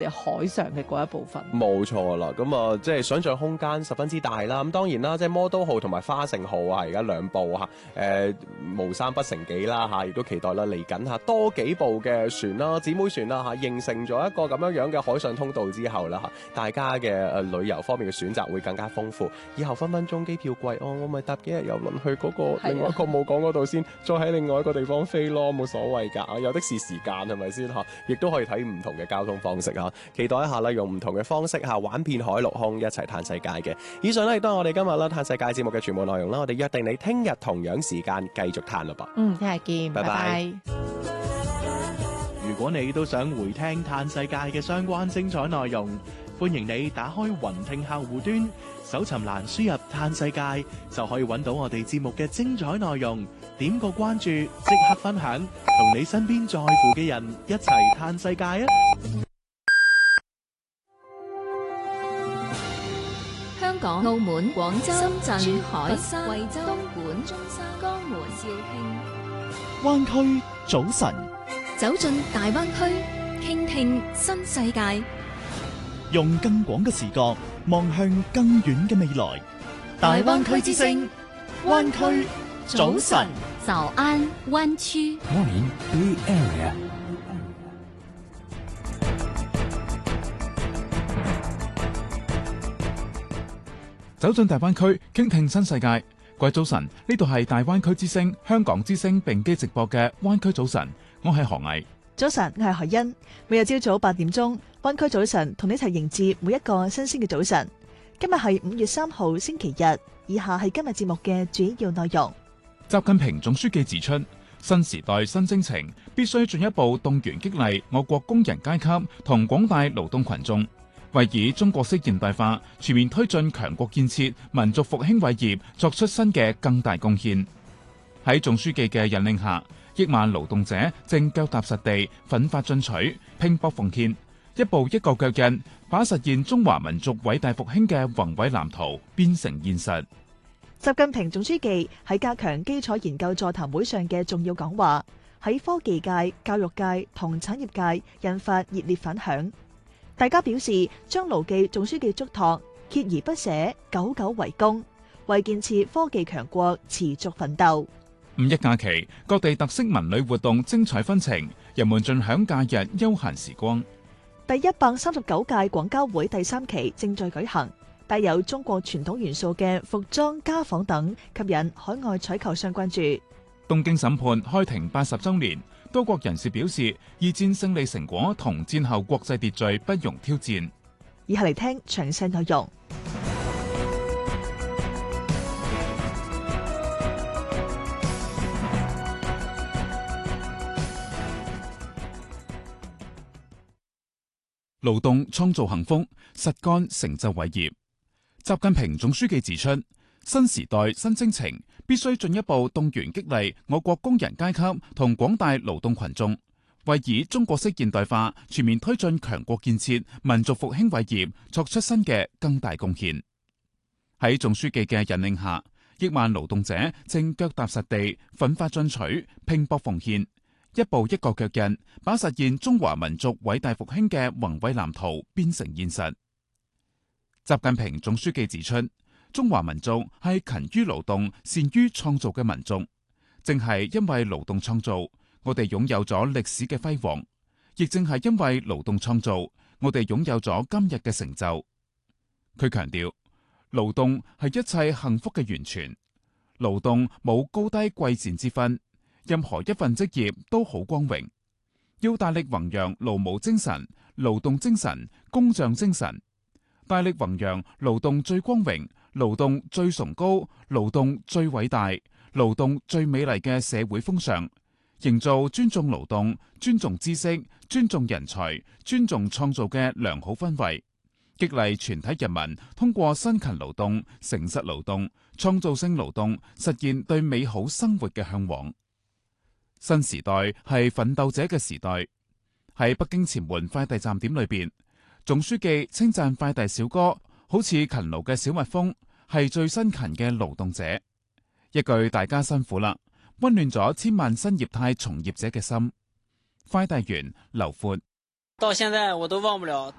海上嘅嗰一部分。 冇錯啦，咁啊，即係想像空間十分之大啦。咁當然啦，即係魔都號同埋花城號啊，而家兩部無三不成幾啦嚇，亦都期待啦嚟緊嚇多幾部嘅船啦、姊妹船啦嚇，形成咗一個咁樣嘅海上通道之後啦嚇，大家嘅旅遊方面嘅選擇會更加豐富。以後分分鐘機票貴，我咪搭幾日郵輪去嗰個另外一個母港嗰度先，再喺另外一個地方飛咯，冇所謂㗎，有的是時間係咪先嚇？亦都可以睇唔同嘅交通方式嚇，期待一下啦，用唔同嘅方式嚇玩遍海陸空，一齊嘆世界嘅。以上呢，亦都係我哋今日啦嘆世界節目嘅全部內容啦，我哋約定你聽日同樣時間繼續嘆啦噃。 聽日見，拜拜。 如果你都想回聽嘆世界嘅相關精彩內容，歡迎你打開雲聽客戶端，搜尋欄輸入嘆世界，就可以揾到我哋節目嘅精彩內容。點個關注，即刻分享，同你身邊在乎嘅人一齊嘆世界啊！ 香港、澳門、廣州、深圳、珠海、佛山、惠州、東莞、中山、江門、肇慶。 灣區早晨， 走進大灣區，傾聽新世界， 用更廣嘅視角望向更遠嘅未來。大灣區之聲，灣區早晨。 早安灣區。 Morning Bay Area。 走進大灣區，傾聽新世界。各位早晨，呢度係大灣區之聲、香港之聲並機直播嘅灣區早晨，我係何毅。 早晨，我係何欣。每日朝早8點鐘，灣區早晨同你一齊迎接每一個新鮮嘅早晨。今日係5月3號星期日，以下係今日節目嘅主要內容。 習近平總書記指出，新時代新征程必須進一步動員激勵我國工人階級同廣大勞動群眾，為以中國式現代化全面推進強國建設、民族復興偉業作出新嘅更大貢獻。喺總書記嘅引領下，億萬勞動者正腳踏實地、奮發進取、拼搏奉獻，一步一個腳印，把實現中華民族偉大復興嘅宏偉藍圖變成現實。 習近平總書記喺加強基礎研究座談會上嘅重要講話，喺科技界、教育界同產業界引發熱烈反響。大家表示將牢記總書記囑託，鍥而不捨，久久為功，為建設科技強國持續奮鬥。 五一假期，各地特色文旅活動精彩紛呈，人們盡享假日休閒時光。 第139屆廣交會第3期正在舉行，帶有中國傳統元素嘅服裝、家紡等吸引海外採購商關注。 東京審判開庭80週年，多國人士表示二戰勝利成果同戰後國際秩序不容挑戰。 以下嚟聽詳細內容。 勞動創造幸福，實幹成就偉業。習近平總書記指出，新時代新征程必須進一步動員激勵我國工人階級同廣大勞動群眾，為以中國式現代化全面推進強國建設、民族復興偉業作出新嘅更大貢獻。喺總書記嘅引領下，億萬勞動者正腳踏實地、奮發進取、拼搏奉獻，一步一個腳印，把實現中華民族偉大復興嘅宏偉藍圖變成現實。習近平總書記指出，中華民族係勤於勞動、善於創造嘅民族，正係因為勞動創造，我哋擁有咗歷史嘅輝煌，亦正係因為勞動創造，我哋擁有咗今日嘅成就。佢強調，勞動係一切幸福嘅源泉，勞動冇高低貴賤之分，任何一份職業都好光榮。要大力弘揚勞務精神、勞動精神、工匠精神，大力弘揚勞動最光榮、勞動最崇高、勞動最偉大、勞動最美麗嘅社會風尚，營造尊重勞動、尊重知識、尊重人才、尊重創造嘅良好氛圍，激勵全體人民通過辛勤勞動、誠實勞動、創造性勞動，實現對美好生活嘅向往。新時代係奮鬥者嘅時代。喺北京前門快遞站點裏邊，總書記稱讚快遞小哥好似勤勞嘅小蜜蜂，係最辛勤嘅勞動者。一句大家辛苦啦，溫暖咗千萬新業態從業者嘅心。快遞員劉闊， 到現在我都忘不了